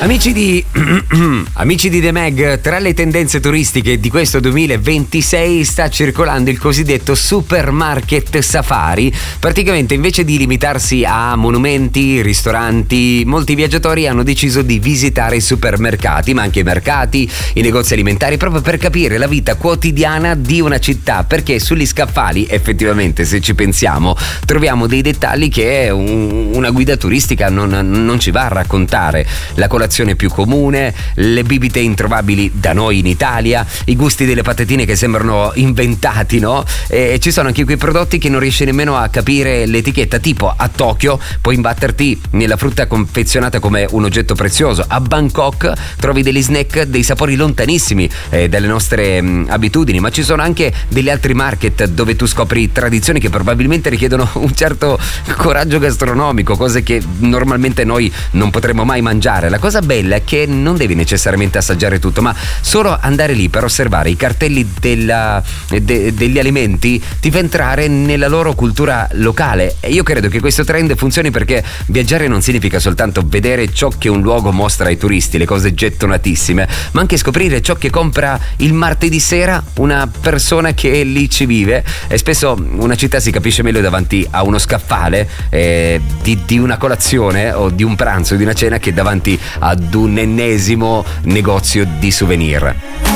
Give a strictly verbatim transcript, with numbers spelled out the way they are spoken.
Amici di Amici di The Mag, tra le tendenze turistiche di questo duemilaventisei sta circolando il cosiddetto supermarket safari. Praticamente, invece di limitarsi a monumenti, ristoranti, molti viaggiatori hanno deciso di visitare i supermercati, ma anche i mercati, i negozi alimentari, proprio per capire la vita quotidiana di una città, perché sugli scaffali, effettivamente, se ci pensiamo, troviamo dei dettagli che un, una guida turistica non, non ci va a raccontare. La colazione più comune, le bibite introvabili da noi in Italia, i gusti delle patatine che sembrano inventati, no? E ci sono anche quei prodotti che non riesci nemmeno a capire l'etichetta, tipo a Tokyo puoi imbatterti nella frutta confezionata come un oggetto prezioso, a Bangkok trovi degli snack dei sapori lontanissimi eh, dalle nostre mh, abitudini, ma ci sono anche degli altri market dove tu scopri tradizioni che probabilmente richiedono un certo coraggio gastronomico, cose che normalmente noi non potremmo mai mangiare. La cosa bella è che non devi necessariamente assaggiare tutto, ma solo andare lì per osservare i cartelli della, de, degli alimenti ti fa entrare nella loro cultura locale. E io credo che questo trend funzioni perché viaggiare non significa soltanto vedere ciò che un luogo mostra ai turisti, le cose gettonatissime, ma anche scoprire ciò che compra il martedì sera una persona che lì ci vive. E spesso una città si capisce meglio davanti a uno scaffale eh, di, di una colazione o di un pranzo, di una cena, che davanti ad un ennesimo negozio di souvenir.